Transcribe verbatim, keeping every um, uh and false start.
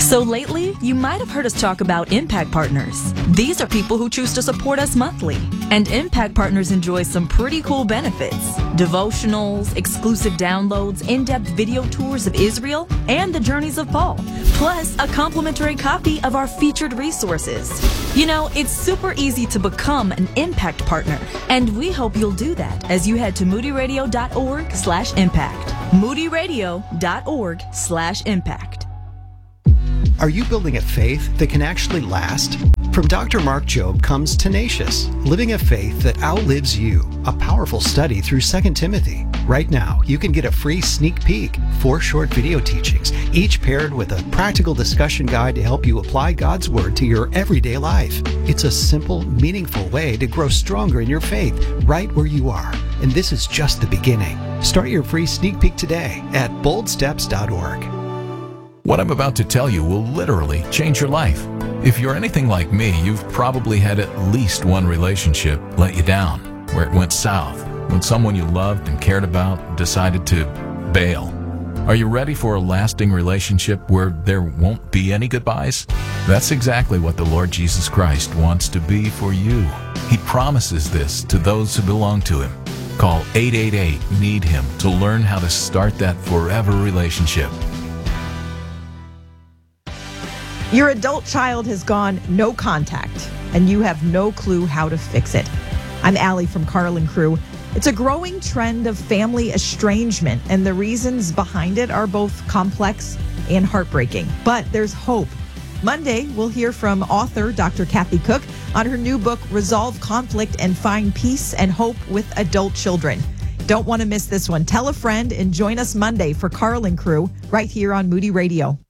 So lately, you might have heard us talk about Impact Partners. These are people who choose to support us monthly. And Impact Partners enjoy some pretty cool benefits. Devotionals, exclusive downloads, in-depth video tours of Israel, and the journeys of Paul. Plus, a complimentary copy of our featured resources. You know, it's super easy to become an Impact Partner. And we hope you'll do that as you head to moodyradio.org slash impact. moodyradio.org slash impact. Are you building a faith that can actually last? From Doctor Mark Jobe comes Tenacious, Living a Faith That Outlives You, a powerful study through Second Timothy. Right now, you can get a free sneak peek, four short video teachings, each paired with a practical discussion guide to help you apply God's Word to your everyday life. It's a simple, meaningful way to grow stronger in your faith right where you are. And this is just the beginning. Start your free sneak peek today at bold steps dot org. What I'm about to tell you will literally change your life. If you're anything like me, you've probably had at least one relationship let you down, where it went south, when someone you loved and cared about decided to bail. Are you ready for a lasting relationship where there won't be any goodbyes? That's exactly what the Lord Jesus Christ wants to be for you. He promises this to those who belong to Him. Call eight eight eight, need him to learn how to start that forever relationship. Your adult child has gone no contact, and you have no clue how to fix it. I'm Allie from Carl and Crew. It's a growing trend of family estrangement, and the reasons behind it are both complex and heartbreaking. But there's hope. Monday, we'll hear from author Doctor Kathy Cook on her new book, Resolve Conflict and Find Peace and Hope with Adult Children. Don't want to miss this one. Tell a friend and join us Monday for Carl and Crew right here on Moody Radio.